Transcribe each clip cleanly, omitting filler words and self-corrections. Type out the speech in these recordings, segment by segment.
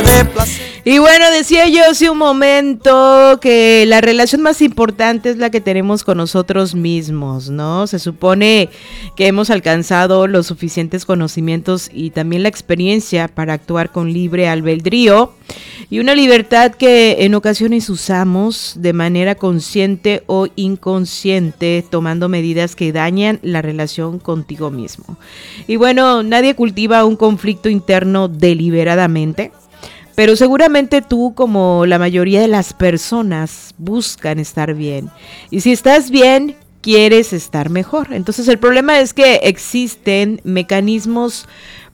de placer. Y bueno, decía yo hace un momento que la relación más importante es la que tenemos con nosotros mismos, ¿no? Se supone que hemos alcanzado los suficientes conocimientos y también la experiencia para actuar con libre albedrío y una libertad que en ocasiones usamos de manera consciente o inconsciente, tomando medidas que dañan la relación contigo mismo. Y bueno, nadie cultiva un conflicto interno deliberadamente. Pero seguramente tú, como la mayoría de las personas, buscan estar bien. Y si estás bien, quieres estar mejor. Entonces el problema es que existen mecanismos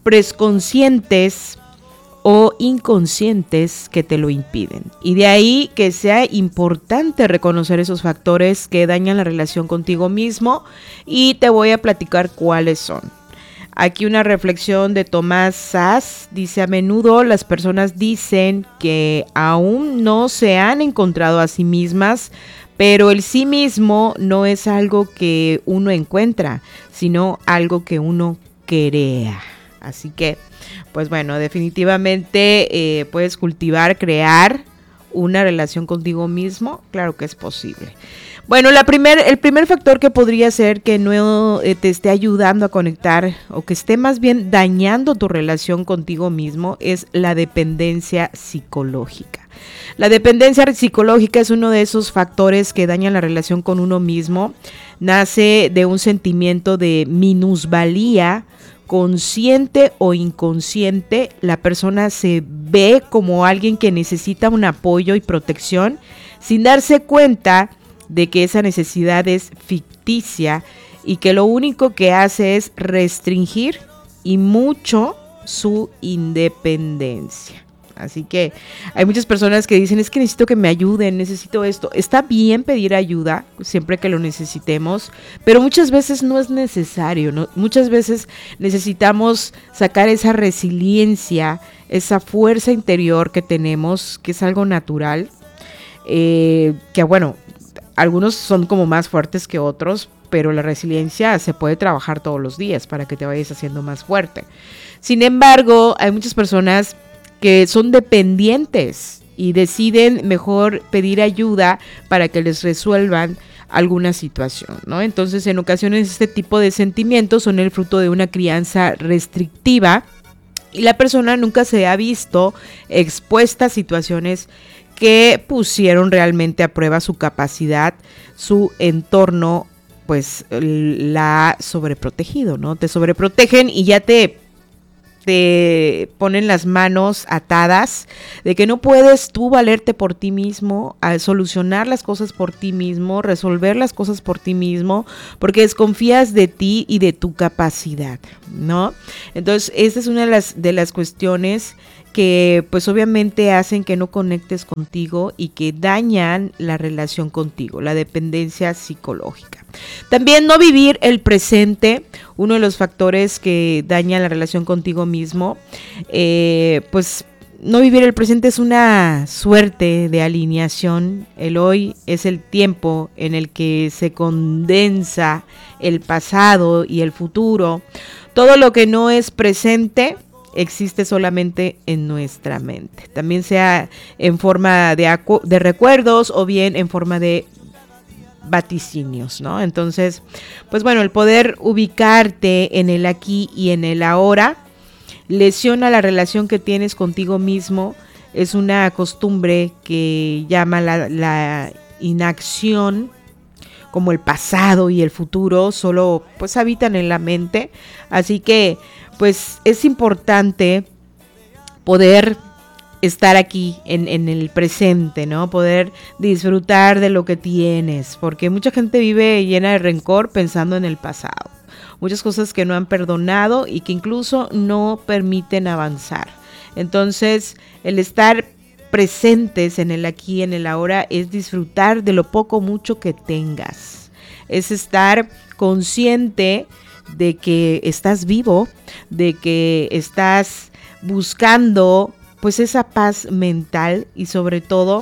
presconscientes o inconscientes que te lo impiden. Y de ahí que sea importante reconocer esos factores que dañan la relación contigo mismo. Y te voy a platicar cuáles son. Aquí una reflexión de Tomás Sas, dice: a menudo las personas dicen que aún no se han encontrado a sí mismas, pero el sí mismo no es algo que uno encuentra, sino algo que uno crea. Así que, pues bueno, definitivamente puedes cultivar, crear una relación contigo mismo, claro que es posible. Bueno, el primer factor que podría ser que no te esté ayudando a conectar o que esté más bien dañando tu relación contigo mismo es la dependencia psicológica. La dependencia psicológica es uno de esos factores que dañan la relación con uno mismo. Nace de un sentimiento de minusvalía, consciente o inconsciente. La persona se ve como alguien que necesita un apoyo y protección sin darse cuenta de que esa necesidad es ficticia y que lo único que hace es restringir y mucho su independencia. Así que hay muchas personas que dicen: es que necesito que me ayuden, necesito esto. Está bien pedir ayuda siempre que lo necesitemos, pero muchas veces no es necesario, ¿no? Muchas veces necesitamos sacar esa resiliencia, esa fuerza interior que tenemos, que es algo natural, que bueno, algunos son como más fuertes que otros, pero la resiliencia se puede trabajar todos los días para que te vayas haciendo más fuerte. Sin embargo, hay muchas personas que son dependientes y deciden mejor pedir ayuda para que les resuelvan alguna situación, ¿no? Entonces, en ocasiones este tipo de sentimientos son el fruto de una crianza restrictiva y la persona nunca se ha visto expuesta a situaciones que pusieron realmente a prueba su capacidad, su entorno, pues la ha sobreprotegido, ¿no? Te sobreprotegen y ya te ponen las manos atadas de que no puedes tú valerte por ti mismo, a solucionar las cosas por ti mismo, resolver las cosas por ti mismo, porque desconfías de ti y de tu capacidad, ¿no? Entonces, esta es una de las cuestiones que pues obviamente hacen que no conectes contigo y que dañan la relación contigo, la dependencia psicológica. También no vivir el presente, uno de los factores que daña la relación contigo mismo, pues no vivir el presente es una suerte de alineación. El hoy es el tiempo en el que se condensa el pasado y el futuro. Todo lo que no es presente existe solamente en nuestra mente, también sea en forma de recuerdos o bien en forma de vaticinios, ¿no? Entonces, pues bueno, el poder ubicarte en el aquí y en el ahora lesiona la relación que tienes contigo mismo. Es una costumbre que llama la inacción, como el pasado y el futuro solo pues habitan en la mente, así que pues es importante poder estar aquí en el presente, ¿no? Poder disfrutar de lo que tienes, porque mucha gente vive llena de rencor pensando en el pasado, muchas cosas que no han perdonado y que incluso no permiten avanzar. Entonces, el estar presentes en el aquí y en el ahora es disfrutar de lo poco mucho que tengas, es estar consciente de que estás vivo, de que estás buscando pues esa paz mental y sobre todo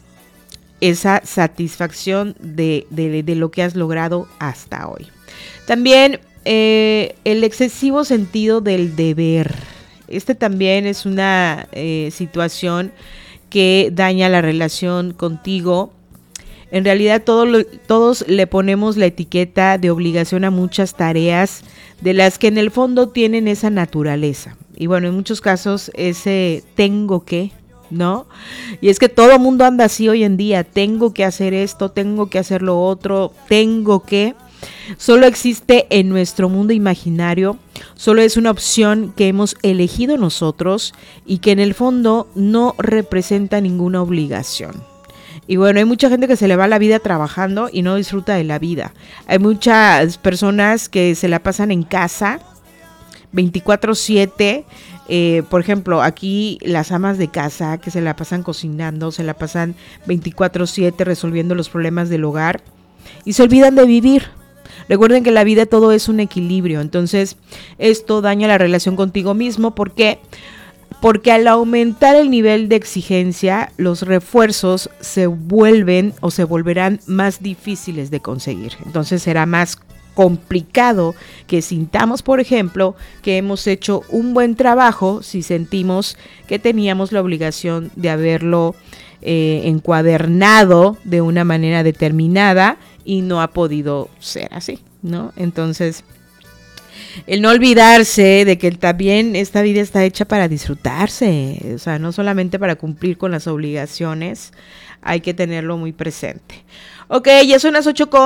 esa satisfacción de lo que has logrado hasta hoy. También el excesivo sentido del deber. Este también es una situación que daña la relación contigo. En realidad todos le ponemos la etiqueta de obligación a muchas tareas de las que en el fondo tienen esa naturaleza. Y bueno, en muchos casos ese tengo que, ¿no? Y es que todo mundo anda así hoy en día, tengo que hacer esto, tengo que hacer lo otro, tengo que. Solo existe en nuestro mundo imaginario, solo es una opción que hemos elegido nosotros y que en el fondo no representa ninguna obligación. Y bueno, hay mucha gente que se le va la vida trabajando y no disfruta de la vida. Hay muchas personas que se la pasan en casa 24/7. Por ejemplo, aquí las amas de casa que se la pasan cocinando, se la pasan 24/7 resolviendo los problemas del hogar y se olvidan de vivir. Recuerden que la vida todo es un equilibrio, entonces esto daña la relación contigo mismo. ¿Por qué? Porque al aumentar el nivel de exigencia, los refuerzos se vuelven o se volverán más difíciles de conseguir. Entonces será más complicado que sintamos, por ejemplo, que hemos hecho un buen trabajo si sentimos que teníamos la obligación de haberlo encuadernado de una manera determinada y no ha podido ser así, ¿no? Entonces, el no olvidarse de que también esta vida está hecha para disfrutarse, o sea, no solamente para cumplir con las obligaciones, hay que tenerlo muy presente. Ok, ya son las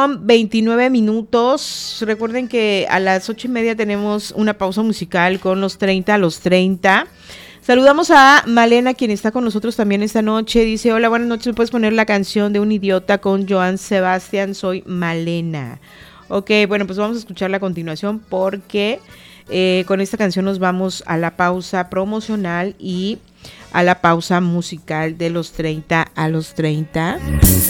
8:29. Recuerden que a las 8:30 tenemos una pausa musical con los 30 a los 30. Saludamos a Malena, quien está con nosotros también esta noche. Dice, hola, buenas noches, ¿me puedes poner la canción de Un Idiota con Joan Sebastián? Soy Malena. Ok, bueno, pues vamos a escucharla a continuación porque con esta canción nos vamos a la pausa promocional y a la pausa musical de los 30 a los 30.